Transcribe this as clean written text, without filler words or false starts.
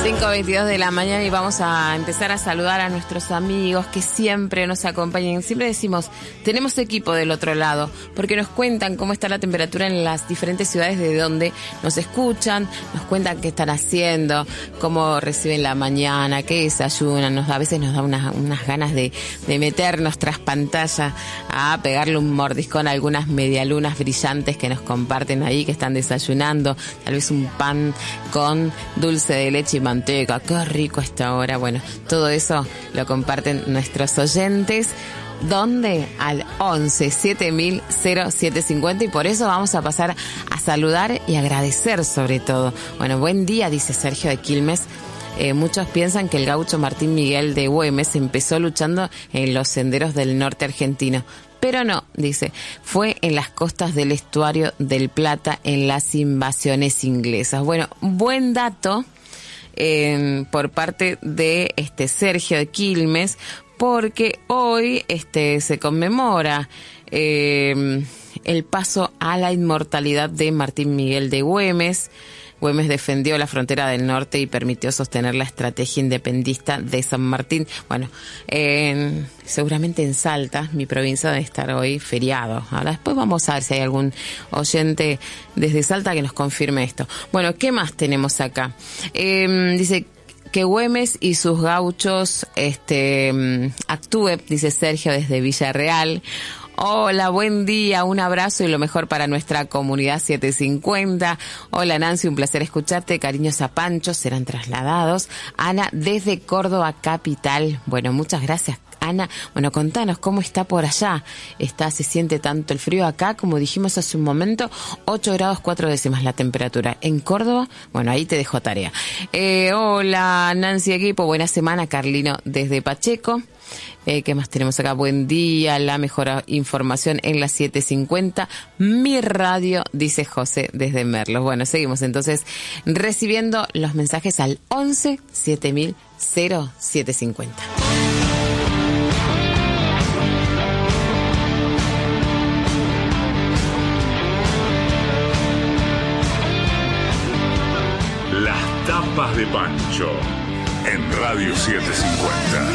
5:22 de la mañana y vamos a empezar a saludar a nuestros amigos que siempre nos acompañan. Siempre decimos, tenemos equipo del otro lado, porque nos cuentan cómo está la temperatura en las diferentes ciudades de donde nos escuchan, nos cuentan qué están haciendo, cómo reciben la mañana, qué desayunan. A veces nos da unas ganas de meternos tras pantalla a pegarle un mordiscón a algunas medialunas brillantes que nos comparten ahí, que están desayunando. Tal vez un pan con dulce de leche y manteca, qué rico a esta hora. Bueno, todo eso lo comparten nuestros oyentes. ¿Dónde? Al 11 7000 0750, y por eso vamos a pasar a saludar y agradecer sobre todo. Bueno, buen día, dice Sergio de Quilmes. Muchos piensan que el gaucho Martín Miguel de Güemes empezó luchando en los senderos del norte argentino. Pero no, dice, fue en las costas del estuario del Plata en las invasiones inglesas. Bueno, buen dato por parte de Sergio de Quilmes, porque hoy se conmemora el paso a la inmortalidad de Martín Miguel de Güemes. Güemes defendió la frontera del norte y permitió sostener la estrategia independentista de San Martín. Bueno, seguramente en Salta, mi provincia, debe estar hoy feriado. Ahora después vamos a ver si hay algún oyente desde Salta que nos confirme esto. Bueno, ¿qué más tenemos acá? Dice que Güemes y sus gauchos actúe, dice Sergio desde Villarreal. Hola, buen día, un abrazo y lo mejor para nuestra comunidad 750. Hola Nancy, un placer escucharte. Cariños a Pancho, serán trasladados. Ana, desde Córdoba capital. Bueno, muchas gracias, Ana. Bueno, contanos cómo está por allá. Se siente tanto el frío acá, como dijimos hace un momento, 8 grados 4 décimas la temperatura. En Córdoba, bueno, ahí te dejo tarea. Hola Nancy, equipo, buena semana. Carlino desde Pacheco. ¿Qué más tenemos acá? Buen día, la mejor información en las 7:50. Mi radio, dice José desde Merlos. Bueno, seguimos entonces recibiendo los mensajes al 11 7000 0750. Las tapas de Pancho en Radio 750.